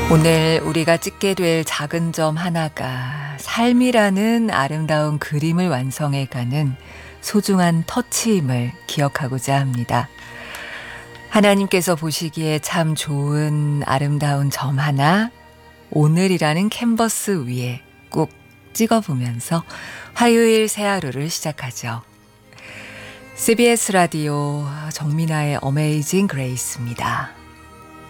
오늘 우리가 찍게 될 작은 점 하나가 삶이라는 아름다운 그림을 완성해가는 소중한 터치임을 기억하고자 합니다. 하나님께서 보시기에 참 좋은 아름다운 점 하나, 오늘이라는 캔버스 위에 꼭 찍어보면서 화요일 새 하루를 시작하죠. CBS 라디오 정민아의 어메이징 그레이스입니다.